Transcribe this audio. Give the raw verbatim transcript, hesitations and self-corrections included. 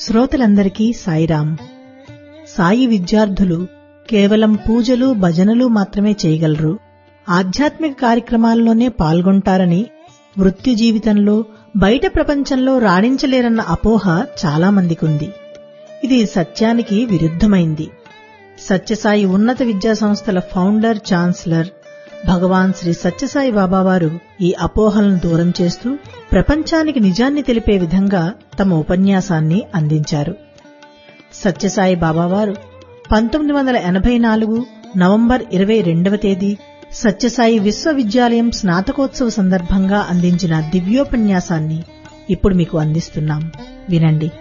శ్రోతలందరికీ సాయిరాం. సాయి విద్యార్థులు కేవలం పూజలు భజనలు మాత్రమే చేయగలరు, ఆధ్యాత్మిక కార్యక్రమాల్లోనే పాల్గొంటారని, వృత్తి జీవితంలో బయట ప్రపంచంలో రాణించలేరన్న అపోహ చాలా మందికుంది. ఇది సత్యానికి విరుద్ధమైంది. సత్యసాయి ఉన్నత విద్యా సంస్థల ఫౌండర్ ఛాన్సలర్ భగవాన్ శ్రీ సత్యసాయి బాబావారు ఈ అపోహలను దూరం చేస్తూ ప్రపంచానికి నిజాన్ని తెలిపే విధంగా తమ ఉపన్యాసాన్ని అందించారు. సత్యసాయి బాబావారు పంతొమ్మిది వందల ఎనభై నాలుగు నవంబర్ ఇరవై రెండవ తేదీ సత్యసాయి విశ్వవిద్యాలయం స్నాతకోత్సవ సందర్భంగా అందించిన దివ్యోపన్యాసాన్ని ఇప్పుడు మీకు అందిస్తున్నాం, వినండి.